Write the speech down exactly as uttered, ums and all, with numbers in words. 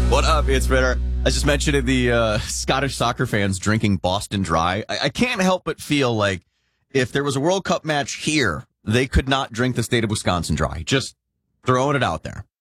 What up? It's Ritter. I just mentioned the uh, Scottish soccer fans drinking Boston Dry. I-, I can't help but feel like if there was a World Cup match here, they could not drink the state of Wisconsin dry. Just throwing it out there.